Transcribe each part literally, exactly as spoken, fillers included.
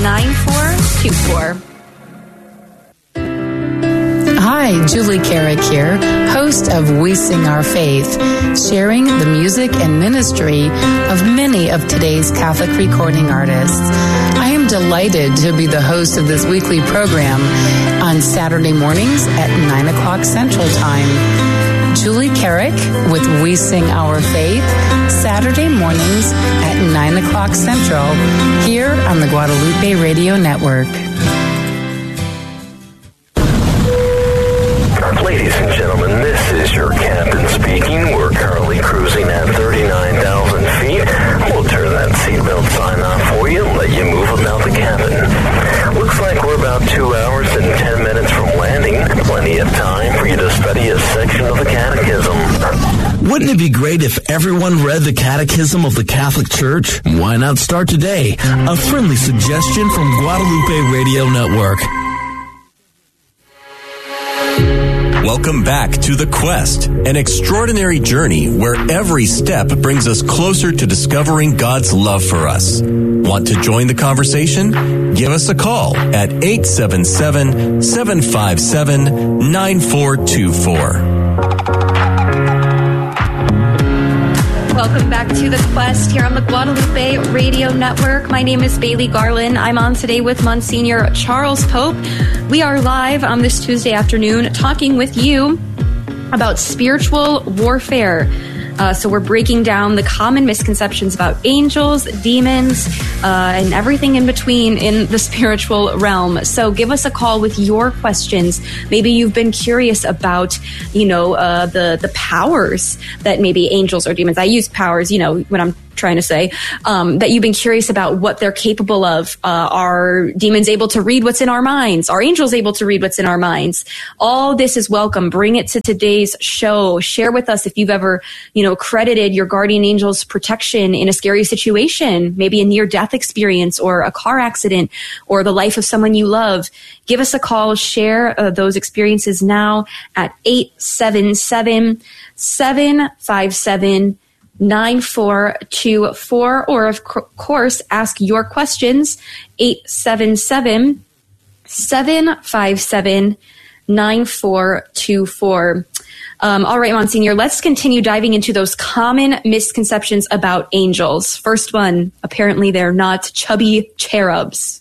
nine four two four. Hi, Julie Carrick here, host of We Sing Our Faith, sharing the music and ministry of many of today's Catholic recording artists. I am delighted to be the host of this weekly program on Saturday mornings at nine o'clock Central Time. Julie Carrick with We Sing Our Faith, Saturday mornings at nine o'clock Central, here on the Guadalupe Radio Network. Ladies and gentlemen, this is your captain speaking. We're currently cruising at thirty-nine thousand feet. We'll turn that seatbelt sign off for you and let you move about the cabin. Looks like we're about two hours and ten minutes from landing. Plenty of time for you to study a section of the Catechism. Wouldn't it be great if everyone read the Catechism of the Catholic Church? Why not start today? A friendly suggestion from Guadalupe Radio Network. Welcome back to The Quest, an extraordinary journey where every step brings us closer to discovering God's love for us. Want to join the conversation? Give us a call at eight seven seven, seven five seven, nine four two four. Welcome back to The Quest here on the Guadalupe Radio Network. My name is Bailey Garland. I'm on today with Monsignor Charles Pope. We are live on this Tuesday afternoon talking with you about spiritual warfare. Uh, so we're breaking down the common misconceptions about angels, demons, uh, and everything in between in the spiritual realm. So give us a call with your questions. Maybe you've been curious about, you know, uh, the the powers that maybe angels or demons. I use powers, you know, when I'm trying to say, um, that you've been curious about what they're capable of. Uh, are demons able to read what's in our minds? Are angels able to read what's in our minds? All this is welcome. Bring it to today's show. Share with us if you've ever, you know, credited your guardian angel's protection in a scary situation, maybe a near-death experience or a car accident or the life of someone you love. Give us a call. Share uh, those experiences now at eight seven seven, seven five seven, nine four two four, or of course, ask your questions, eight seven seven, seven five seven, nine four two four. Um, all right, Monsignor, let's continue diving into those common misconceptions about angels. First one, apparently they're not chubby cherubs.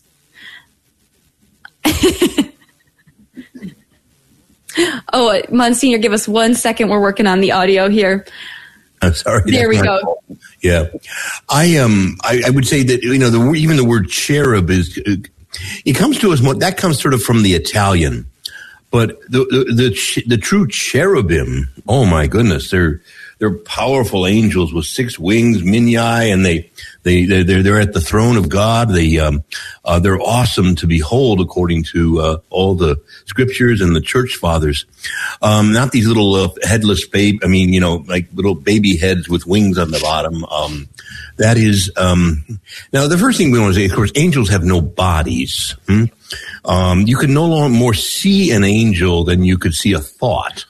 Oh, Monsignor, give us one second. We're working on the audio here. I'm sorry. There we go. Fault. Yeah, I um, I, I would say that, you know, the, even the word cherub is, it comes to us more, that comes sort of from the Italian, but the the the, the true cherubim, oh my goodness, they're they're powerful angels with six wings, minyae, and they they they're they're at the throne of God. They um, uh, they're awesome to behold, according to uh, all the scriptures and the church fathers. Um, not these little uh, headless babe. I mean, you know, like little baby heads with wings on the bottom. Um, that is um, now the first thing we want to say. Of course, angels have no bodies. Hmm? Um, you can no longer more see an angel than you could see a thought.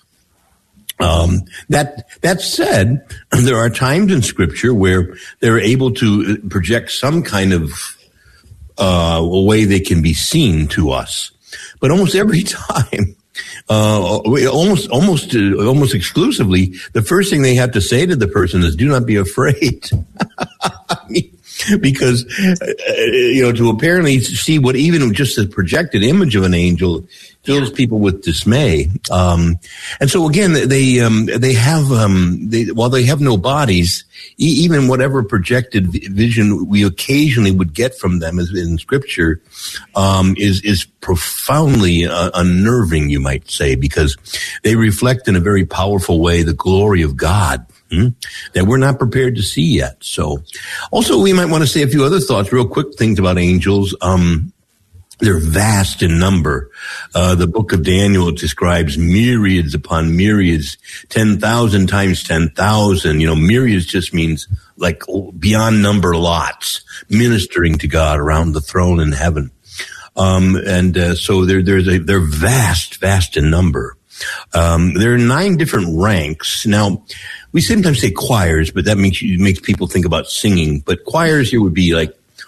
Um, that, that said, there are times in scripture where they're able to project some kind of, uh, a way they can be seen to us. But almost every time, uh, almost, almost, uh, almost exclusively, the first thing they have to say to the person is, do not be afraid. I mean, because, uh, you know, to apparently see what even just the projected image of an angel fills people with dismay. Um, and so again, they, um, they have, um, they, while they have no bodies, e- even whatever projected vision we occasionally would get from them as in scripture, um, is, is profoundly uh, unnerving, you might say, because they reflect in a very powerful way the glory of God. Hmm? That we're not prepared to see yet. So also we might want to say a few other thoughts, real quick things about angels. Um, they're vast in number. Uh, the book of Daniel describes myriads upon myriads, ten thousand times ten thousand. You know, myriads just means like beyond number lots, ministering to God around the throne in heaven. Um, and, uh, so they're, there's a, they're vast, vast in number. Um, there are nine different ranks. Now, we sometimes say choirs, but that makes you, makes people think about singing. But choirs here would be like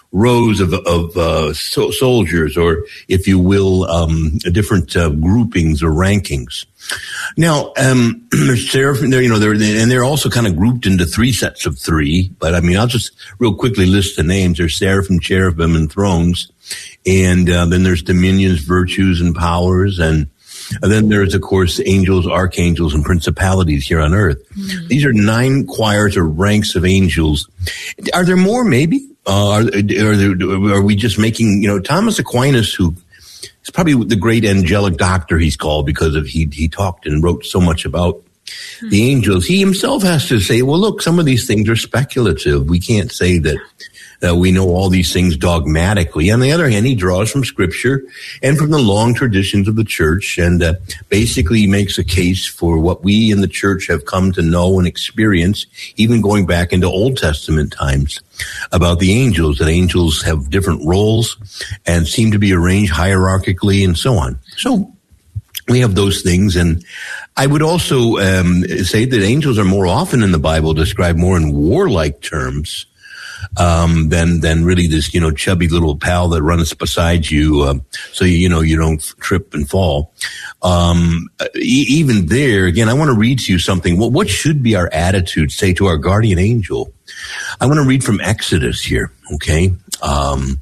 rows of, of uh, so- soldiers, or if you will, um, different uh, groupings or rankings. Now, um, there's seraphim there, you know, they're, and they're also kind of grouped into three sets of three. But I mean, I'll just real quickly list the names. There's seraphim, cherubim, and thrones. And uh, then there's dominions, virtues, and powers. And, and then there's, of course, angels, archangels, and principalities here on earth. Mm-hmm. These are nine choirs or ranks of angels. Are there more, maybe? Uh, are, are, there, are we just making, you know, Thomas Aquinas, who is probably the great angelic doctor he's called because of he he talked and wrote so much about mm-hmm. the angels. He himself has to say, well, look, some of these things are speculative. We can't say that uh, we know all these things dogmatically. On the other hand, he draws from Scripture and from the long traditions of the church, and uh, basically makes a case for what we in the church have come to know and experience, even going back into Old Testament times, about the angels, that angels have different roles and seem to be arranged hierarchically and so on. So we have those things. And I would also um, say that angels are more often in the Bible described more in warlike terms um, than than really this, you know, chubby little pal that runs beside you, uh, so you, you know you don't trip and fall. Um, e- even there, again, I want to read to you something. Well, what should be our attitude, say, to our guardian angel? I want to read from Exodus here, okay? Um,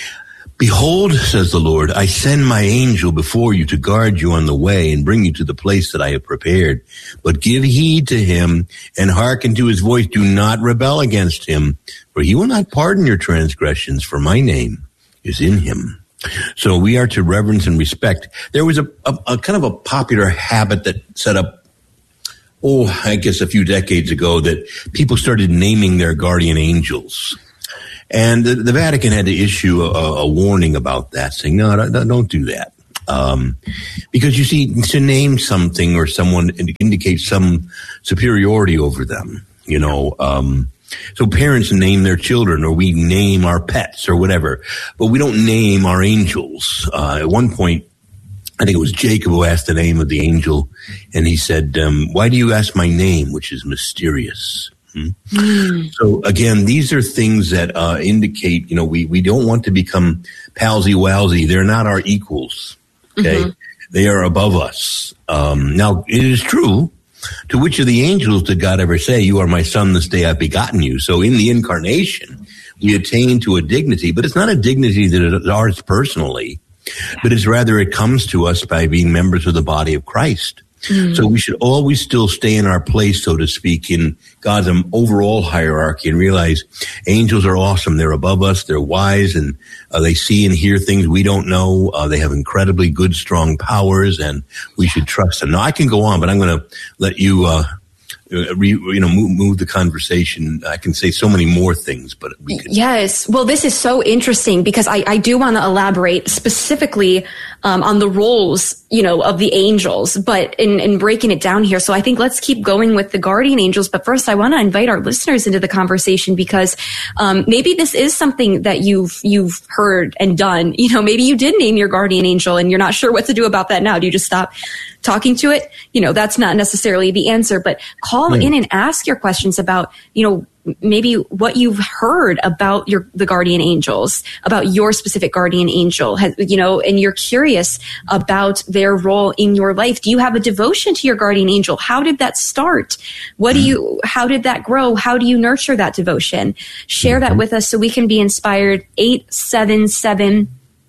Behold, says the Lord, I send my angel before you to guard you on the way and bring you to the place that I have prepared. But give heed to him and hearken to his voice. Do not rebel against him, for he will not pardon your transgressions, for my name is in him. So we are to reverence and respect. There was a, a, a kind of a popular habit that set up, oh, I guess a few decades ago, that people started naming their guardian angels. And the, the Vatican had to issue a, a warning about that, saying, no, don't, don't do that. Um, because you see, to name something or someone indicates some superiority over them, you know. Um, so parents name their children, or we name our pets or whatever, but we don't name our angels. Uh, at one point, I think it was Jacob who asked the name of the angel, and he said, um, why do you ask my name, which is mysterious? Hmm? Mm. So again, these are things that uh, indicate, you know, we, we don't want to become palsy-walsy. They're not our equals, okay? Mm-hmm. They are above us. Um, now, it is true, to which of the angels did God ever say, you are my son, this day I've begotten you? So in the incarnation, we attain to a dignity, but it's not a dignity that is ours personally, but it's rather it comes to us by being members of the body of Christ. Mm. So we should always still stay in our place, so to speak, in God's overall hierarchy, and realize angels are awesome. They're above us. They're wise, and uh, they see and hear things we don't know. Uh, they have incredibly good, strong powers, and we should trust them. Now, I can go on, but I'm going to let you, uh, re, you know, move, move the conversation. I can say so many more things, but we could. Yes. Well, this is so interesting because I, I do want to elaborate specifically um, on the roles, you know, of the angels, but in, in breaking it down here. So I think let's keep going with the guardian angels. But first, I want to invite our listeners into the conversation because um, maybe this is something that you've you've heard and done. You know, maybe you did name your guardian angel and you're not sure what to do about that now. Do you just stop talking to it? You know, that's not necessarily the answer, but call mm. in and ask your questions about, you know, maybe what you've heard about your the guardian angels, about your specific guardian angel, has, you know, and you're curious about their role in your life. Do you have a devotion to your guardian angel? How did that start? What do you, how did that grow? How do you nurture that devotion? Share that with us so we can be inspired. eight seven seven,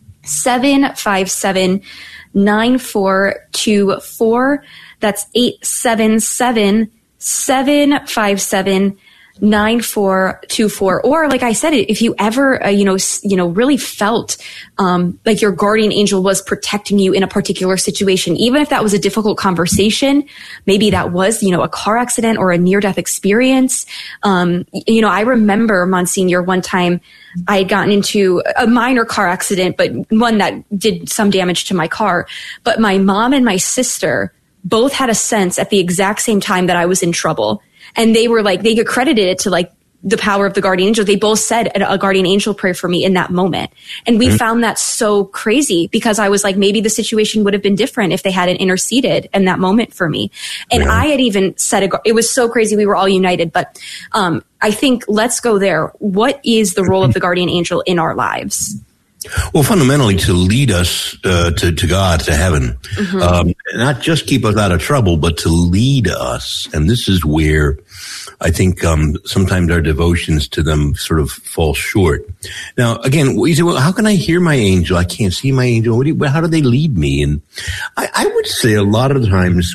seven five seven, nine four two four. That's eight seven seven, seven five seven, nine four two four. Or like I said, if you ever, uh, you know, you know, really felt um, like your guardian angel was protecting you in a particular situation, even if that was a difficult conversation, maybe that was, you know, a car accident or a near-death experience. Um, you know, I remember, Monsignor, one time I had gotten into a minor car accident, but one that did some damage to my car. But my mom and my sister both had a sense at the exact same time that I was in trouble. And they were like, they accredited it to like the power of the guardian angel. They both said a guardian angel prayer for me in that moment. And we mm-hmm. found that so crazy because I was like, maybe the situation would have been different if they hadn't interceded in that moment for me. And yeah. I had even said, a, it was so crazy. We were all united, but um, I think let's go there. What is the role of the guardian angel in our lives? Well, fundamentally, to lead us uh, to, to God, to heaven, mm-hmm. um, not just keep us out of trouble, but to lead us. And this is where I think um, sometimes our devotions to them sort of fall short. Now, again, you say, well, how can I hear my angel? I can't see my angel. What do you, how do they lead me? And I, I would say a lot of the times,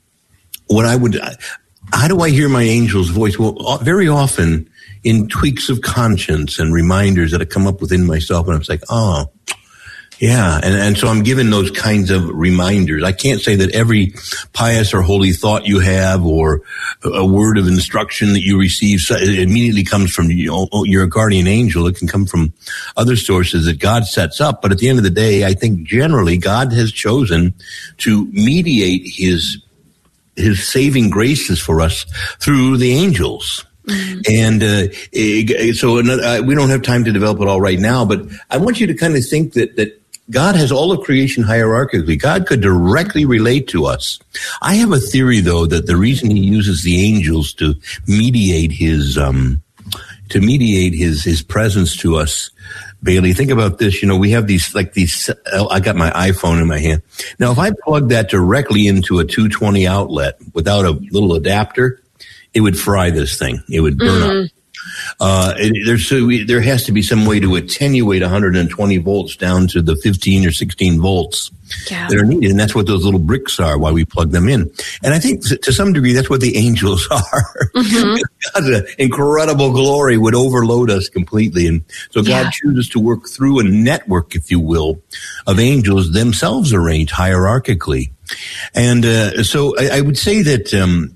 what I would, how do I hear my angel's voice? Well, very often, in tweaks of conscience and reminders that have come up within myself. And I was like, oh, yeah. And, and so I'm given those kinds of reminders. I can't say that every pious or holy thought you have or a word of instruction that you receive it immediately comes from you know, your guardian angel. It can come from other sources that God sets up. But at the end of the day, I think generally God has chosen to mediate his, his saving graces for us through the angels. Mm-hmm. And uh, so another, uh, we don't have time to develop it all right now, but I want you to kind of think that, that God has all of creation hierarchically. God could directly relate to us. I have a theory, though, that the reason he uses the angels to mediate his um, to mediate his his presence to us, Bailey, think about this. You know, we have these, like these, I got my iPhone in my hand. Now, if I plug that directly into a two twenty outlet without a little adapter, it would fry this thing. It would burn mm. up. Uh, it, there's, so we, there has to be some way to attenuate one hundred twenty volts down to the fifteen or sixteen volts yeah. that are needed. And that's what those little bricks are while we plug them in. And I think to some degree, that's what the angels are. Mm-hmm. God's incredible glory would overload us completely. And so God yeah. chooses to work through a network, if you will, of angels themselves arranged hierarchically. And uh, so I, I would say that um,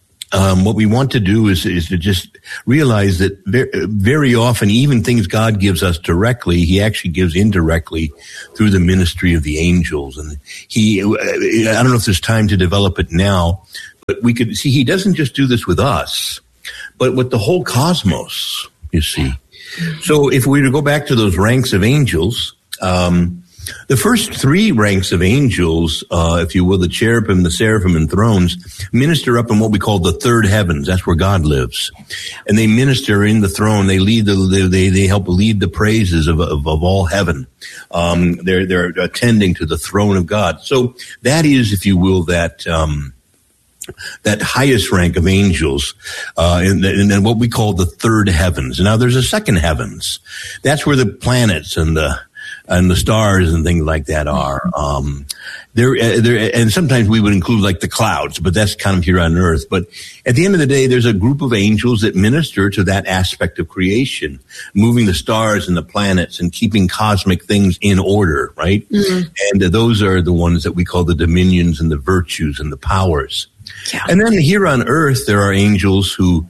Um, what we want to do is, is to just realize that very, very often, even things God gives us directly, he actually gives indirectly through the ministry of the angels. And he, I don't know if there's time to develop it now, but we could see he doesn't just do this with us, but with the whole cosmos, you see. So if we were to go back to those ranks of angels, um, the first three ranks of angels, uh, if you will, the cherubim, the seraphim, and thrones, minister up in what we call the third heavens. That's where God lives. And they minister in the throne. They lead the, they, they help lead the praises of, of, of all heaven. Um, they're, they're attending to the throne of God. So that is, if you will, that, um, that highest rank of angels, uh, and then what we call the third heavens. Now there's a second heavens. That's where the planets and the, and the stars and things like that are. Um, there, there, and sometimes we would include like the clouds, but that's kind of here on earth. But at the end of the day, there's a group of angels that minister to that aspect of creation, moving the stars and the planets and keeping cosmic things in order, right? Mm-hmm. And uh, those are the ones that we call the dominions and the virtues and the powers. Yeah. And then here on earth, there are angels who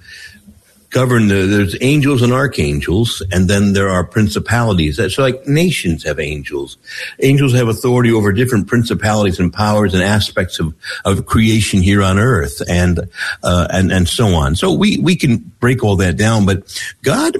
govern the, there's angels and archangels, and then there are principalities. So like nations have angels. Angels have authority over different principalities and powers and aspects of, of creation here on earth, and, uh, and, and so on. So we, we can break all that down, but God,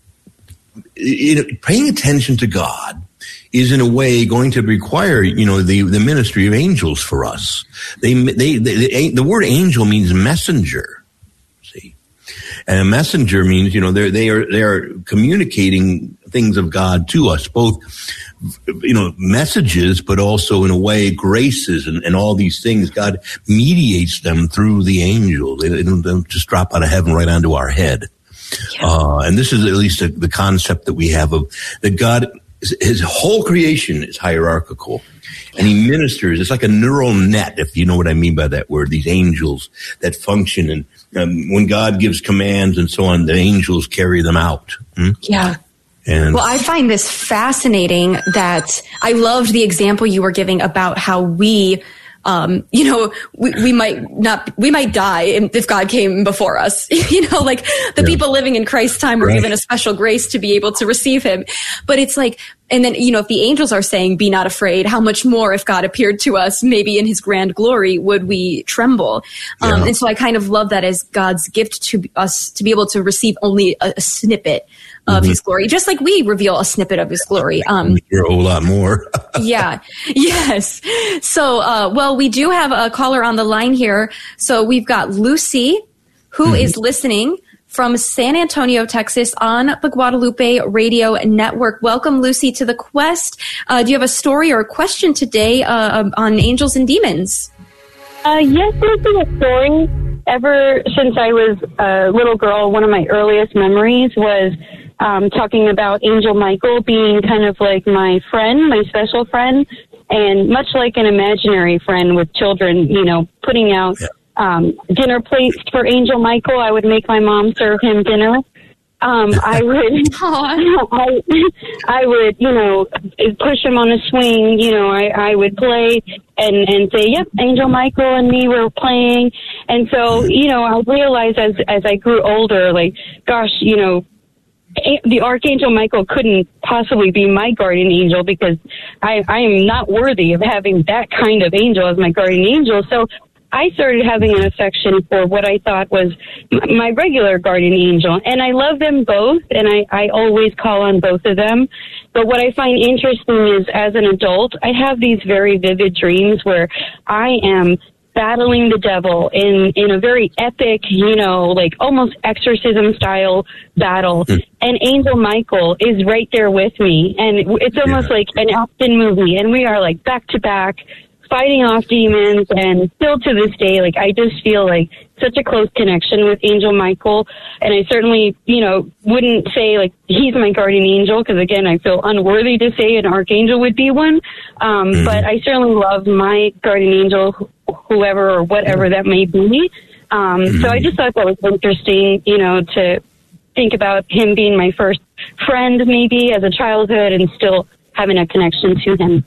you know, paying attention to God is in a way going to require, you know, the, the ministry of angels for us. They, they, they, the, the word angel means messenger. And a messenger means, you know, they're, they are, they are communicating things of God to us, both, you know, messages, but also in a way, graces and, and all these things. God mediates them through the angels. They, they don't just drop out of heaven right onto our head. Yeah. Uh, and this is at least a, the concept that we have of that God, his whole creation is hierarchical. And he ministers. It's like a neural net, if you know what I mean by that word, these angels that function. And um, when God gives commands and so on, the angels carry them out. Hmm? Yeah. And well, I find this fascinating that I loved the example you were giving about how we, um, you know, we, we might not, we might die if God came before us. You know, like the yeah. people living in Christ's time were right. given a special grace to be able to receive him. But it's like, and then, you know, if the angels are saying, be not afraid, how much more if God appeared to us, maybe in his grand glory, would we tremble? Yeah. Um, and so I kind of love that as God's gift to us to be able to receive only a, a snippet of mm-hmm. his glory, just like we reveal a snippet of his glory. Um, You're a whole lot more. yeah. Yes. So, uh, well, we do have a caller on the line here. So we've got Lucy, who mm-hmm. is listening from San Antonio, Texas, on the Guadalupe Radio Network. Welcome, Lucy, to the Quest. Uh, do you have a story or a question today uh, on angels and demons? Uh, yes, there's been a story. Ever since I was a little girl, one of my earliest memories was um, talking about Angel Michael being kind of like my friend, my special friend, and much like an imaginary friend with children, you know, putting out yeah. um, dinner plates for Angel Michael. I would make my mom serve him dinner. Um, I would, I, I would, you know, push him on a swing. You know, I, I would play and, and say, yep, Angel Michael and me were playing. And so, you know, I realized as, as I grew older, like, gosh, you know, the Archangel Michael couldn't possibly be my guardian angel because I, I am not worthy of having that kind of angel as my guardian angel. So I started having an affection for what I thought was my regular guardian angel. And I love them both, and I, I always call on both of them. But what I find interesting is, as an adult, I have these very vivid dreams where I am battling the devil in, in a very epic, you know, like almost exorcism style battle. Mm. And Angel Michael is right there with me. And it's almost yeah. like an action movie. And we are like back to back fighting off demons. And still to this day, like I just feel like such a close connection with Angel Michael. And I certainly, you know, wouldn't say like he's my guardian angel because, again, I feel unworthy to say an archangel would be one. Um, mm. But I certainly love my guardian angel, whoever or whatever that may be. Um, mm. So I just thought that was interesting, you know, to think about him being my first friend maybe as a childhood and still having a connection to him.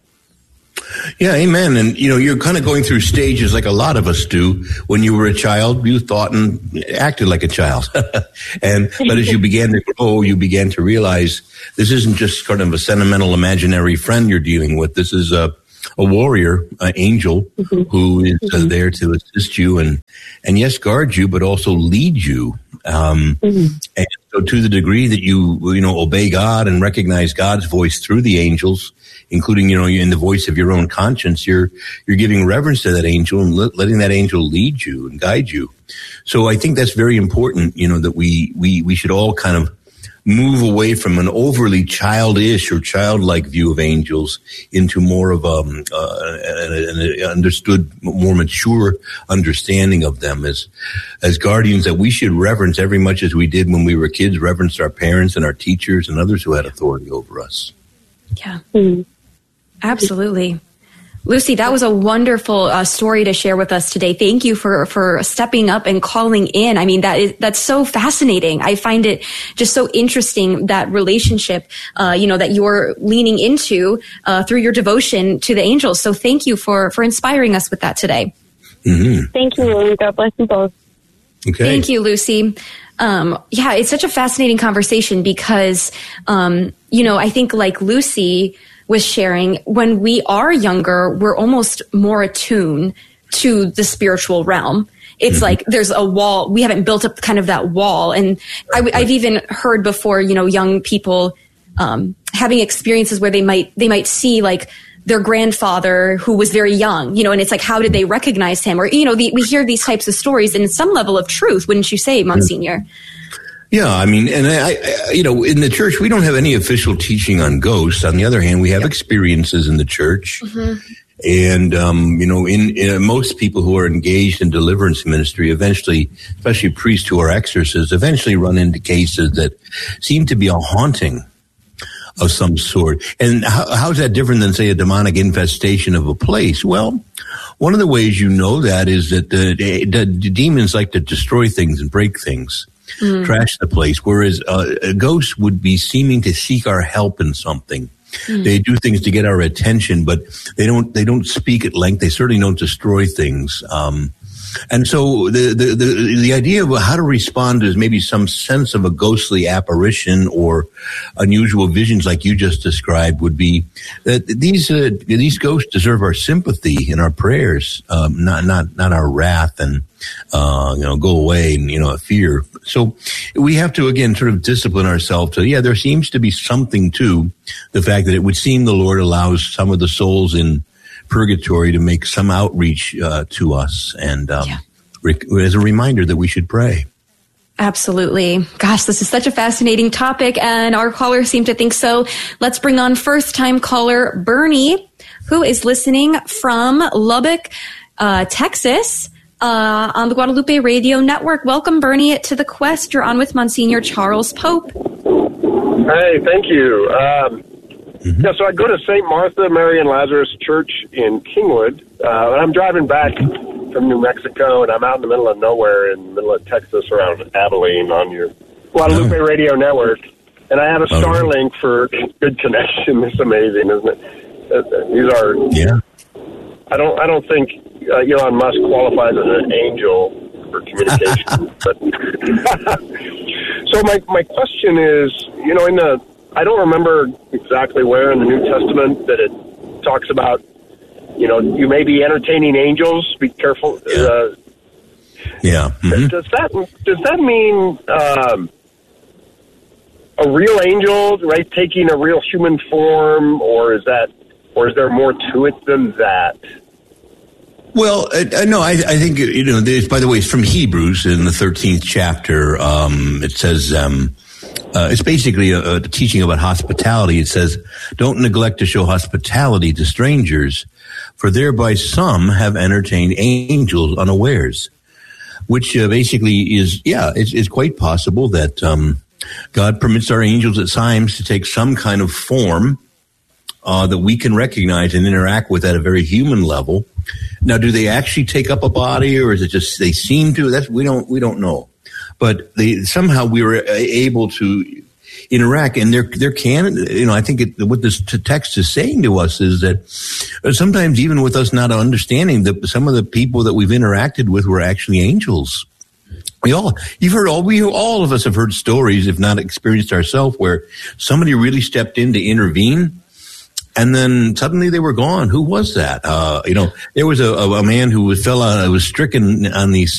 Yeah, amen. And, you know, you're kind of going through stages like a lot of us do. When you were a child, you thought and acted like a child. and But as you began to grow, you began to realize this isn't just kind of a sentimental, imaginary friend you're dealing with. This is a, a warrior, an angel, mm-hmm. who is uh, there to assist you and, and, yes, guard you, but also lead you. Um, mm-hmm. And so to the degree that you, you know, obey God and recognize God's voice through the angels, including, you know, in the voice of your own conscience, you're, you're giving reverence to that angel and let, letting that angel lead you and guide you. So I think that's very important, you know, that we, we, we should all kind of move away from an overly childish or childlike view of angels into more of um, uh, an, an understood, more mature understanding of them as, as guardians that we should reverence every much as we did when we were kids, reverence our parents and our teachers and others who had authority over us. Yeah. Mm-hmm. Absolutely. Lucy, that was a wonderful uh, story to share with us today. Thank you for, for stepping up and calling in. I mean, that is, that's so fascinating. I find it just so interesting, that relationship, uh, you know, that you're leaning into, uh, through your devotion to the angels. So thank you for, for inspiring us with that today. Mm-hmm. Thank you, and God bless you both. Okay. Thank you, Lucy. Um, yeah, it's such a fascinating conversation because, um, you know, I think like Lucy was sharing, when we are younger, we're almost more attuned to the spiritual realm. It's mm-hmm. like there's a wall. We haven't built up kind of that wall. And I, I've even heard before, you know, young people um, having experiences where they might they might see like their grandfather who was very young, you know, and it's like, how did they recognize him? Or, you know, the, we hear these types of stories and some level of truth, wouldn't you say, Monsignor? Yeah, I mean, and I, I, you know, in the church, we don't have any official teaching on ghosts. On the other hand, we have yep. experiences in the church. Mm-hmm. And, um, you know, in, in most people who are engaged in deliverance ministry eventually, especially priests who are exorcists, eventually run into cases that seem to be a haunting of some sort. And how, how's that different than, say, a demonic infestation of a place? Well, one of the ways you know that is that the, the, the demons like to destroy things and break things. Mm. Trash the place, whereas uh, a ghost would be seeming to seek our help in something. Mm. They do things to get our attention, but they don't. They don't speak at length. They certainly don't destroy things. Um, And so the, the, the, the idea of how to respond is maybe some sense of a ghostly apparition or unusual visions like you just described would be that these, uh, these ghosts deserve our sympathy and our prayers, um, not, not, not our wrath and, uh, you know, go away and, you know, fear. So we have to, again, sort of discipline ourselves to, yeah, there seems to be something to the fact that it would seem the Lord allows some of the souls in purgatory to make some outreach uh, to us, and um, yeah. re- as a reminder that we should pray. Absolutely. Gosh, this is such a fascinating topic, and our callers seem to think so. Let's bring on first-time caller Bernie, who is listening from Lubbock, uh, Texas, uh, on the Guadalupe Radio Network. Welcome, Bernie, to The Quest. You're on with Monsignor Charles Pope. Hey, thank you. Um, Mm-hmm. Yeah, so I go to Saint Martha, Mary, and Lazarus Church in Kingwood, uh, and I'm driving back from New Mexico, and I'm out in the middle of nowhere in the middle of Texas around Abilene on your Guadalupe oh. Radio Network, and I have a oh. Starlink for good connection. It's amazing, isn't it? Uh, these are, yeah. I don't, I don't think uh, Elon Musk qualifies as an angel for communication, but so my my question is, you know, in the I don't remember exactly where in the New Testament that it talks about, you know, you may be entertaining angels. Be careful. Yeah. Uh, yeah. Mm-hmm. Does that does that mean um, a real angel, right, taking a real human form, or is that, or is there more to it than that? Well, uh, no, I, I think, you know, this, by the way, it's from Hebrews in the thirteenth chapter. Um, it says, um, Uh, it's basically a, a teaching about hospitality. It says, don't neglect to show hospitality to strangers, for thereby some have entertained angels unawares, which uh, basically is, yeah, it's, it's quite possible that um, God permits our angels at times to take some kind of form uh, that we can recognize and interact with at a very human level. Now, do they actually take up a body, or is it just they seem to? That's we don't we don't know. But they, somehow we were able to interact, and there, there can, you know, I think it, what this text is saying to us is that sometimes even with us not understanding that some of the people that we've interacted with were actually angels. We all, you've heard all, we, all of us have heard stories, if not experienced ourselves, where somebody really stepped in to intervene, and then suddenly they were gone. Who was that? Uh, you know, there was a, a man who was fell out, was stricken on the